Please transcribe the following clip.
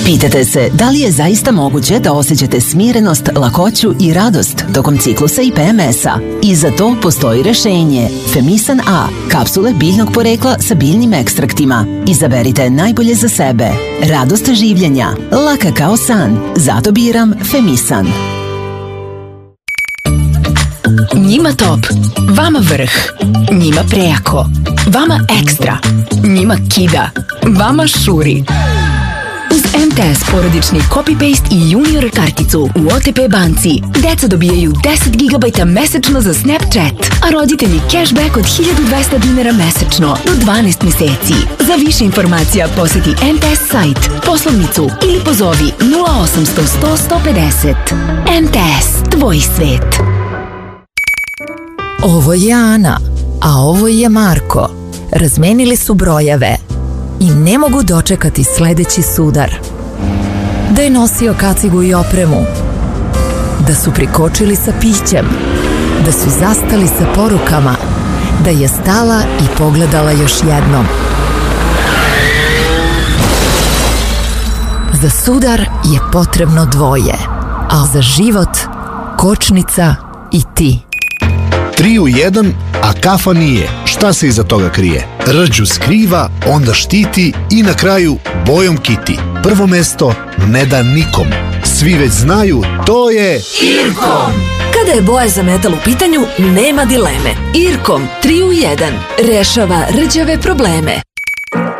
Pitate se da li je zaista moguće da osjećate smirenost, lakoću i radost tokom ciklusa i PMS-a? I za to postoji rešenje. Femisan A, kapsule biljnog porekla sa biljnim ekstraktima. Izaberite najbolje za sebe. Radost življenja, laka kao san. Zato biram Femisan. Njima top, vama vrh, njima prejako, vama ekstra, njima kida, vama šuri. Uz MTS porodični copy-paste i junior karticu u OTP banci deca dobijaju 10 GB mesečno za Snapchat, a roditelji cashback od 1200 dinara mesečno do 12 meseci. Za više informacija poseti MTS sajt, poslovnicu ili pozovi 0800 100 150. MTS, tvoj svet. Ovo je Ana, a ovo je Marko. Razmenili su brojeve i ne mogu dočekati sledeći sudar. Da je nosio kacigu i opremu, da su prikočili sa pićem, da su zastali sa porukama, da je stala i pogledala još jednom. Za sudar je potrebno dvoje, a za život kočnica i ti. 3 u 1, a kafa nije. Šta se iza toga krije? Rđu skriva, onda štiti i na kraju bojom kiti. Prvo mesto ne da nikom. Svi već znaju, to je Irkom. Kada je boja za metal u pitanju, nema dileme. Irkom 3 u 1 rešava rđave probleme.